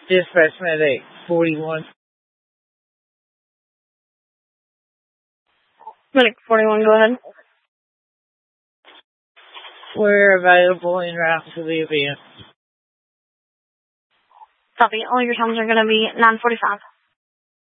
Dispatch Medic 41. Medic 41, go ahead. We're available en route to the event. Copy. All your times are going to be 9:45.